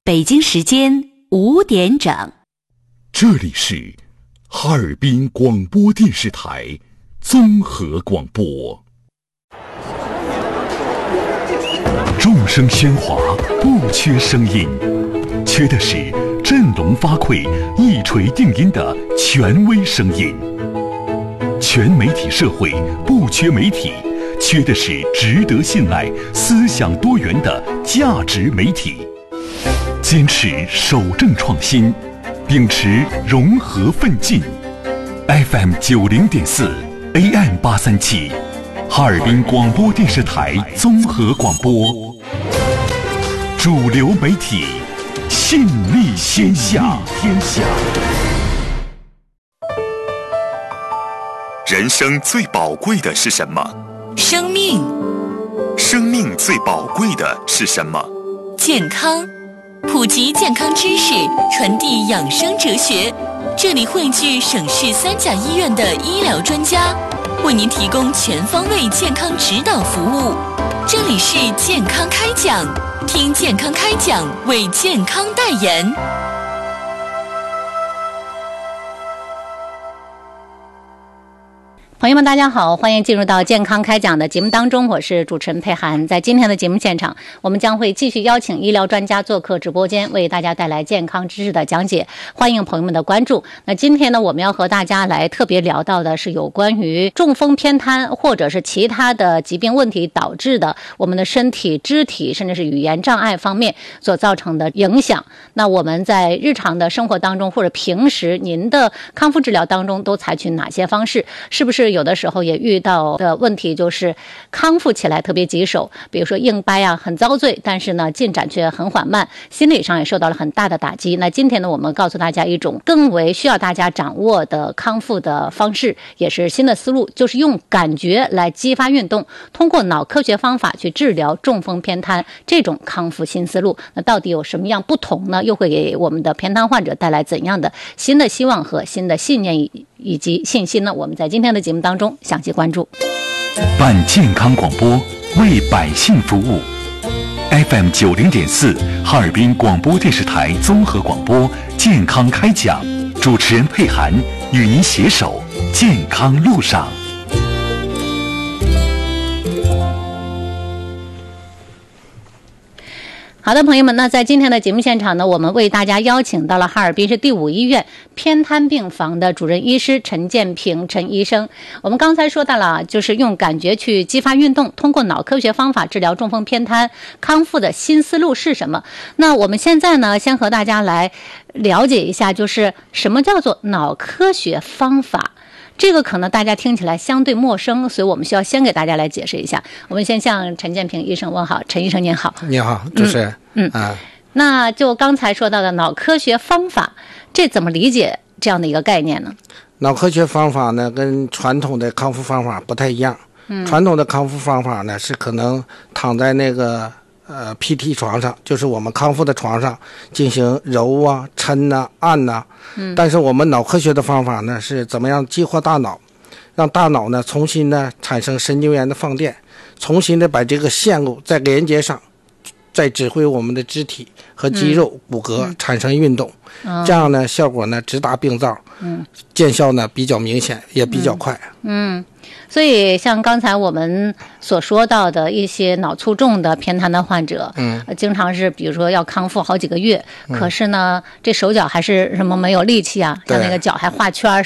北京时间5点整， 这里是哈尔滨广播电视台综合广播。众声喧哗，不缺声音，缺的是振聋发聩、一锤定音的权威声音。全媒体社会不缺媒体，缺的是值得信赖、思想多元的价值媒体。坚持守正创新，秉持融合奋进。FM 90.4 AM 837，哈尔滨广播电视台综合广播，主流媒体，信力天下。人生最宝贵的是什么？ 生命。 生命最宝贵的是什么？ 健康。普及健康知识，传递养生哲学。这里汇聚省市3甲医院的医疗专家，为您提供全方位健康指导服务。这里是健康开讲，听健康开讲，为健康代言。朋友们大家好，欢迎进入到健康开讲的节目当中，我是主持人佩涵。在今天的节目现场，我们将会继续邀请医疗专家做客直播间，为大家带来健康知识的讲解，欢迎朋友们的关注。那今天呢，我们要和大家来特别聊到的是有关于中风偏瘫或者是其他的疾病问题导致的我们的身体肢体甚至是语言障碍方面所造成的影响。那我们在日常的生活当中或者平时您的康复治疗当中都采取哪些方式？是不是有的时候也遇到的问题就是康复起来特别棘手，比如说硬掰啊很遭罪，但是呢进展却很缓慢，心理上也受到了很大的打击。那今天呢，我们告诉大家一种更为需要大家掌握的康复的方式，也是新的思路，就是用感觉来激发运动，通过脑科学方法去治疗中风偏瘫，这种康复新思路。那到底有什么样不同呢？又会给我们的偏瘫患者带来怎样的新的希望和新的信念以及信心呢？我们在今天的节目当中详细关注。 办健康广播，为百姓服务。FM 90.4，哈尔滨广播电视台综合广播健康开讲，主持人佩涵与您携手健康路上。 好的，朋友们，那在今天的节目现场呢，我们为大家邀请到了哈尔滨市第5医院偏瘫病房的主任医师陈建平陈医生。我们刚才说到了，就是用感觉去激发运动，通过脑科学方法治疗中风偏瘫康复的新思路是什么？那我们现在呢，先和大家来了解一下，就是什么叫做脑科学方法。这个可能大家听起来相对陌生，所以我们需要先给大家来解释一下。我们先向陈建平医生问好。陈医生您好。 你好，主持人。 那就刚才说到的脑科学方法，这怎么理解这样的一个概念呢？ 脑科学方法呢，跟传统的康复方法不太一样。传统的康复方法呢，是可能躺在那个PT 床上，就是我们康复的床上进行揉啊、抻啊、按啊。但是我们脑科学的方法呢，是怎么样激活大脑，让大脑呢重新呢产生神经元的放电，重新的把这个线路再连接上，再指挥我们的肢体和肌肉、骨骼产生运动。这样呢效果呢直达病灶，见效呢比较明显，也比较快。 所以像刚才我们所说到的一些脑卒中的偏瘫的患者，经常是比如说要康复好几个月，可是呢这手脚还是什么没有力气啊，像那个脚还画圈